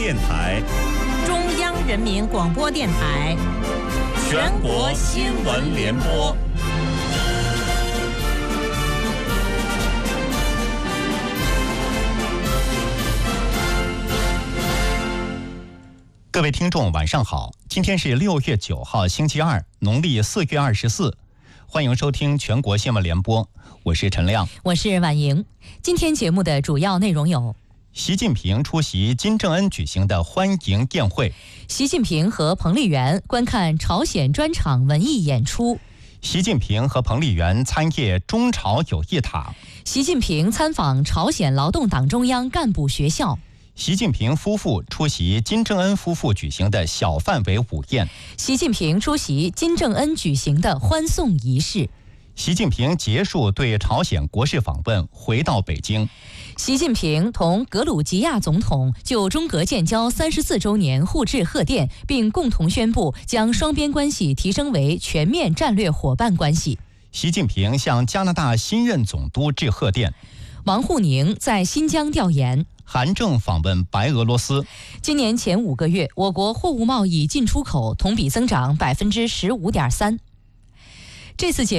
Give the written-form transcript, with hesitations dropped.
电台、 中央人民广播电台、 全国新闻联播。各位听众，晚上好！今天是6月9号，星期二，农历4月24。欢迎收听全国新闻联播，我是陈亮， 我是婉莹。今天节目的主要内容有： 习近平出席金正恩举行的欢迎宴会； 习近平和彭丽媛观看朝鲜专场文艺演出； 习近平和彭丽媛参谒中朝友谊塔； 习近平参访朝鲜劳动党中央干部学校； 习近平夫妇出席金正恩夫妇举行的小范围午宴； 习近平出席金正恩举行的欢送仪式； 习近平结束对朝鲜国事访问，回到北京； 习近平同格鲁吉亚总统就中格建交34周年互致贺电，并共同宣布将双边关系提升为全面战略伙伴关系； 习近平向加拿大新任总督致贺电； 王沪宁在新疆调研； 韩正访问白俄罗斯。 今年前5个月，我国货物贸易进出口同比增长15.3%。这次节目